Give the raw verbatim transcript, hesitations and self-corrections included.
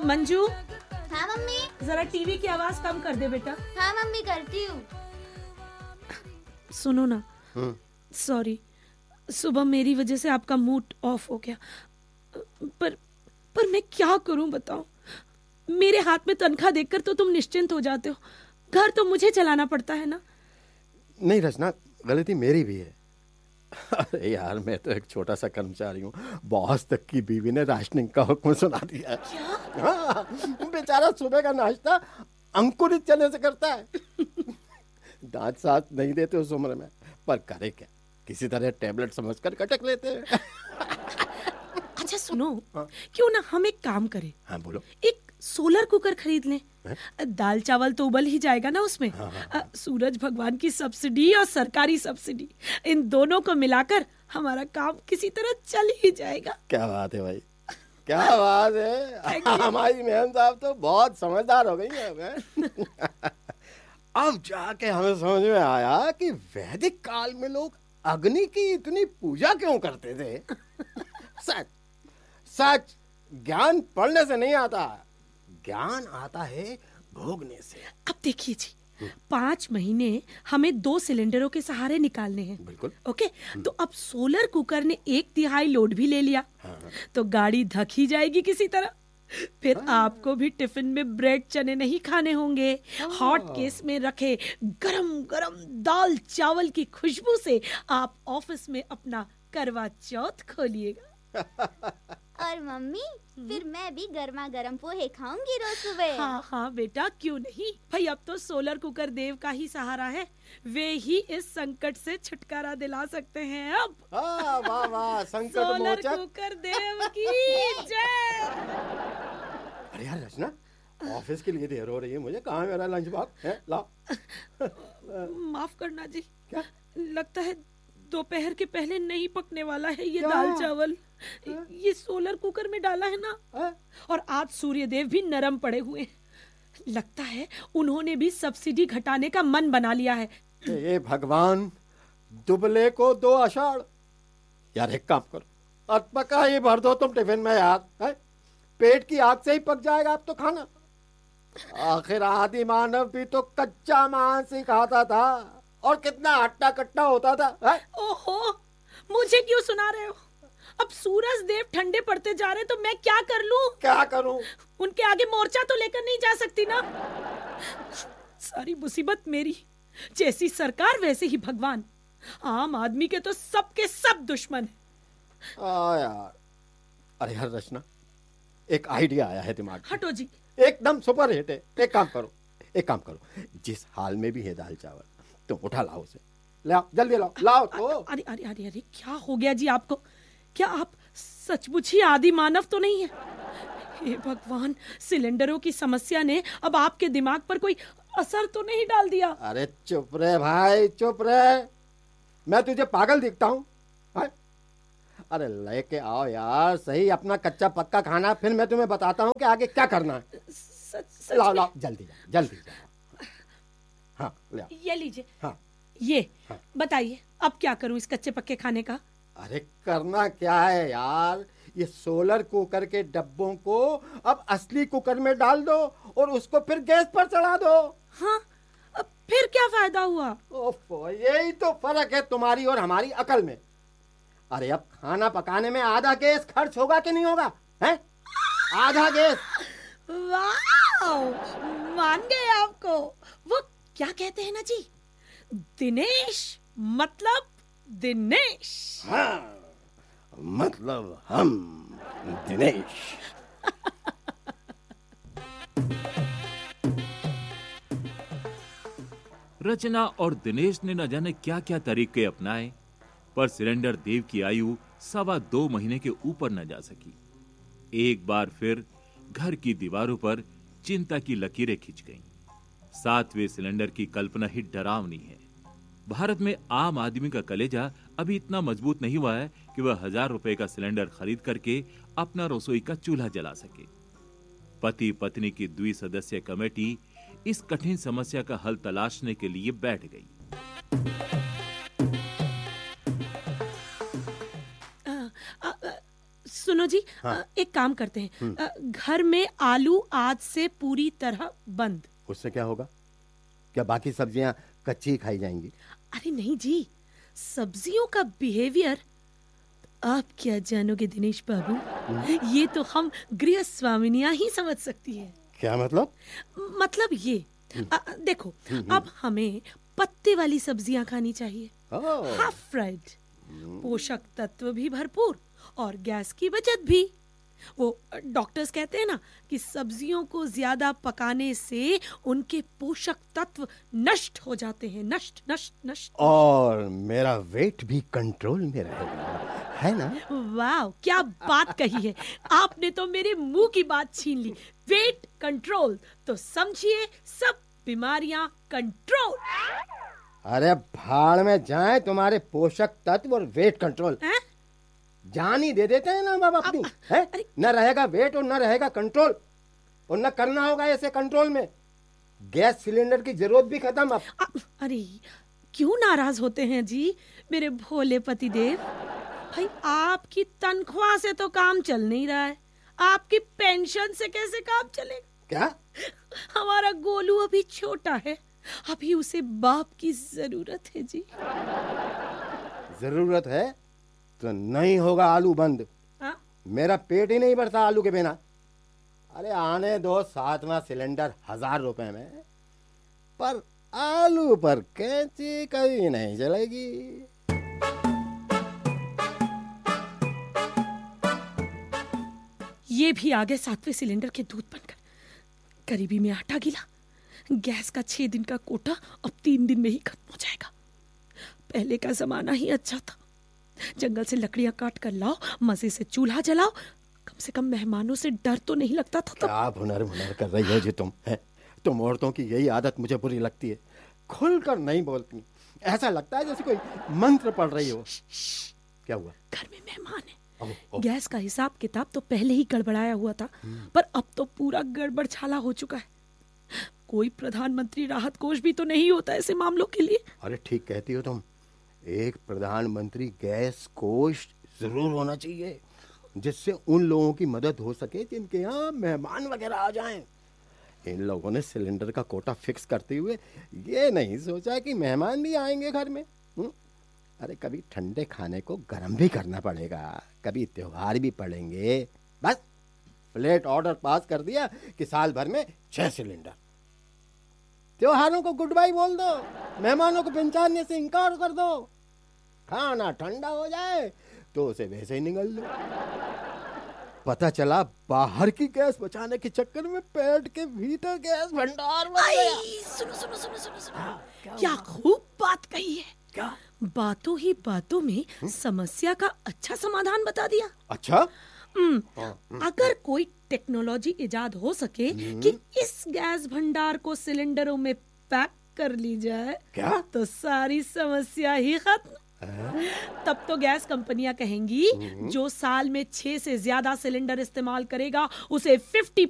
मंजू। हाँ मम्मी। जरा टीवी की आवाज कम कर दे बेटा। हाँ मम्मी करती हूँ। सुनो ना, सॉरी, सुबह मेरी वजह से आपका मूड ऑफ हो गया, पर पर मैं क्या करूं बताओ। मेरे हाथ में तनख्वाह देखकर तो तुम निश्चिंत हो जाते हो, घर तो मुझे चलाना पड़ता है ना। नहीं रचना, गलती मेरी भी है। अरे यार, मैं तो एक छोटा सा कर्मचारी हूँ, बॉस तक की बीवी ने राशनिंग का हुक्म सुना दिया। क्या? हाँ, बेचारा सुबह का नाश्ता अंकुरित चने से करता है। दांत साथ नहीं देते उस उम्र में, पर करे क्या, किसी तरह टेबलेट समझकर कटक लेते हैं। अच्छा सुनो, क्यों ना हम एक काम करें। हाँ बोलो। एक सोलर कुकर खरीद लें, दाल चावल तो उबल ही जाएगा ना उसमें। हाँ, हाँ, हाँ। सूरज भगवान की सब्सिडी और सरकारी सब्सिडी, इन दोनों को मिलाकर हमारा काम किसी तरह चल ही जाएगा। क्या बात है भाई, क्या बात है। हमारी मेहन साहब तो बहुत समझदार हो गई है। अब जाके हमें समझ में आया कि वैदिक काल में लोग अग्नि की इतनी पूजा क्यों करते थे। सच सच ज्ञान पढ़ने से नहीं आता, ज्ञान आता है भोगने से। अब देखिए जी, पांच महीने हमें दो सिलेंडरों के सहारे निकालने हैं। बिल्कुल। ओके, तो अब सोलर कुकर ने एक तिहाई लोड भी ले लिया। हाँ। तो गाड़ी धक ही जाएगी किसी तरह। फिर हाँ। आपको भी टिफिन में ब्रेड चने नहीं खाने होंगे। हाँ। हॉट केस में रखे गरम गरम दाल चावल की खुशबू से आप ऑफिस में अपना करवा चौथ खोलिएगा। और मम्मी, फिर मैं भी गर्मा गर्म पोहे खाऊंगी रोज सुबह। हाँ हाँ बेटा, क्यों नहीं भाई। अब तो सोलर कुकर देव का ही सहारा है, वे ही इस संकट से छुटकारा दिला सकते हैं। अब हाँ, वाह वाह, संकट सोलर मोचक कुकर देव की जय। अरे यार रचना, ऑफिस के लिए देर हो रही है मुझे, कहाँ है मेरा लंच बॉक्स है? लाओ। माफ करना जी, क्या लगता है दोपहर के पहले नहीं पकने वाला है ये क्या? दाल चावल। हाँ? ये सोलर कुकर में डाला है ना। हाँ? और आज सूर्य देव भी नरम पड़े हुए हैं। लगता है उन्होंने भी सब्सिडी घटाने का मन बना लिया है। ये भगवान, दुबले को दो अषाढ़। यार एक काम करो, अटपका ही भर दो तुम टिफिन में यार, है? पेट की आग से ही पक जाएगा अब तो खाना। आखिर आदि मानव भी तो कच्चा मांस ही खाता था, और कितना हट्टा कट्टा होता था। है? ओहो, मुझे क्यों सुना रहे हो? अब सूरज देव ठंडे पड़ते जा रहे, तो मैं क्या कर लूं? क्या करूं? उनके आगे मोर्चा तो लेकर नहीं जा सकती ना। सारी मुसीबत मेरी, जैसी सरकार वैसे ही भगवान। आम आदमी के तो सबके सब दुश्मन है। आ यार, अरे यार रचना, एक आइडिया आया है दिमाग में। हटो जी। एकदम सुपर हिट है। एक काम करो, एक काम करो, जिस हाल में भी है दाल चावल, तुम उठा लाओ उसे, लाओ जल्दी लाओ, लाओ तो। अरे अरे अरे अरे, क्या हो गया जी आपको? क्या आप सचमुच ही आदि मानव तो नहीं है? हे भगवान, सिलेंडरों की समस्या ने अब आपके दिमाग पर कोई असर तो नहीं डाल दिया? अरे चुप रहे भाई, चुप रहे। मैं तुझे पागल दिखता हूँ? अरे लेके आओ यार सही अपना कच्चा पक्का खाना, फिर मैं तुम्हें बताता हूँ कि आगे क्या करना है। सच, सच लाओ लाओ जल्दी जल्दी। हाँ ले आओ। ये लीजिए। हाँ ये हाँ। बताइए अब क्या करूं इस कच्चे पक्के खाने का? अरे करना क्या है यार, ये सोलर कुकर के डब्बों को अब असली कुकर में डाल दो और उसको फिर गैस पर चढ़ा दो। हाँ, अब फिर क्या फायदा हुआ? ओफो, यही तो फर्क है तुम्हारी और हमारी अकल में। अरे अब खाना पकाने में आधा गैस खर्च होगा कि नहीं होगा? हैं? आधा गैस। वाह, मान गए आपको। वो क्या कहते हैं ना जी, दिनेश मतलब दिनेश। हाँ, मतलब हम दिनेश। रचना और दिनेश ने न जाने क्या क्या तरीके अपनाए, पर सिलेंडर देव की आयु सवा दो महीने के ऊपर न जा सकी। एक बार फिर घर की दीवारों पर चिंता की लकीरें खिंच गईं। सातवें सिलेंडर की कल्पना ही डरावनी है। भारत में आम आदमी का कलेजा अभी इतना मजबूत नहीं हुआ है कि वह हजार रुपए का सिलेंडर खरीद करके अपना रसोई का चूल्हा जला सके। पति पत्नी की द्विसदस्यीय कमेटी इस कठिन समस्या का हल तलाशने के लिए बैठ गई। सुनो सुनो जी, हाँ। अ, एक काम करते हैं, अ, घर में आलू आज से पूरी तरह बंद। उससे क्या होगा? क्या बाकी सब्जियां कच्ची खाई जाएंगी? अरे नहीं जी, सब्जियों का बिहेवियर आप क्या जानोगे दिनेश बाबू, ये तो हम गृह स्वामिनियां ही समझ सकती है। क्या मतलब? मतलब ये, अ, देखो, अब हमें पत्ते वाली सब्जियां खानी चाहिए, ओह, हाफ फ्राइड, पोषक तत्व भी भरपूर और गैस की बचत भी। वो डॉक्टर्स कहते हैं ना कि सब्जियों को ज्यादा पकाने से उनके पोषक तत्व नष्ट हो जाते हैं, नष्ट नष्ट नष्ट। और मेरा वेट भी कंट्रोल में रहेगा, है ना? वाह, क्या बात कही है आपने, तो मेरे मुंह की बात छीन ली। वेट कंट्रोल तो समझिए सब बीमारियां कंट्रोल। अरे भाड़ में जाए तुम्हारे पोषक तत्व और वेट कंट्रोल। हैं? जान ही दे देते हैं ना बाबा अपनी, है? अरे- न रहेगा वेट और न रहेगा कंट्रोल, और न करना होगा ऐसे कंट्रोल में। गैस सिलेंडर की जरूरत भी खत्म अब। अ- अरे क्यों नाराज होते हैं जी मेरे भोले पतिदेव? भाई आपकी तनख्वाह से तो काम चल नहीं रहा है, आपकी पेंशन से कैसे काम चलेगा? क्या? हमारा गोलू अभी छोटा है, अभी उसे बाप की जरूरत है जी। जरूरत है तो नहीं होगा आलू बंद। हाँ? मेरा पेट ही नहीं भरता आलू के बिना। अरे आने दो सातवां सिलेंडर हजार रुपए में, पर आलू पर कैंची कभी नहीं चलेगी। ये भी आ गए सातवें सिलेंडर के दूध बनकर। करीबी में आटा गिला, गैस का छह दिन का कोटा अब तीन दिन में ही खत्म हो जाएगा। पहले का जमाना ही अच्छा था, जंगल से लकड़ियां काट कर लाओ, मजे से चूल्हा जलाओ, कम से कम मेहमानों से डर तो नहीं लगता था तब। क्या भुनर भुनर कर रही हो जी तुम, है? तुम औरतों की यही आदत मुझे बुरी लगती है, खुलकर नहीं बोलती। ऐसा लगता है जैसे कोई मंत्र पढ़ रही हो। क्या हुआ? घर में मेहमान है, ओह, ओह। गैस का हिसाब किताब तो पहले ही गड़बड़ाया हुआ था, पर अब तो पूरा गड़बड़ छाला हो चुका है। कोई प्रधानमंत्री राहत कोष भी तो नहीं होता ऐसे मामलों के लिए। अरे ठीक कहती हो तुम, एक प्रधानमंत्री गैस कोष जरूर होना चाहिए, जिससे उन लोगों की मदद हो सके जिनके यहाँ मेहमान वगैरह आ जाएं। इन लोगों ने सिलेंडर का कोटा फिक्स करते हुए ये नहीं सोचा कि मेहमान भी आएंगे घर में। हुँ? अरे कभी ठंडे खाने को गर्म भी करना पड़ेगा, कभी त्योहार भी पड़ेंगे। बस प्लेट ऑर्डर पास कर दिया कि साल भर में छह सिलेंडर। त्योहारों को गुड बाय बोल दो, मेहमानों को पहचानने से इनकार कर दो। खाना ठंडा हो जाए तो उसे वैसे ही निगल लो। पता चला बाहर की गैस बचाने के चक्कर में पेट के भीतर गैस भंडार बन गया। आई, सुनो सुनो सुनो सुनो सुनो, क्या खूब बात कही है। क्या? बातों ही बातों में समस्या का अच्छा समाधान बता दिया। अच्छा? हम्म, हाँ, अगर कोई टेक्नोलॉजी इजाद हो सके कि इस गैस भंडार को सिलेंडरों में पैक कर ली जाए, क्या? तो सारी समस्या ही खत्म। तब तो गैस कंपनियां कहेंगी जो साल में छह से ज्यादा सिलेंडर इस्तेमाल करेगा उसे फिफ्टी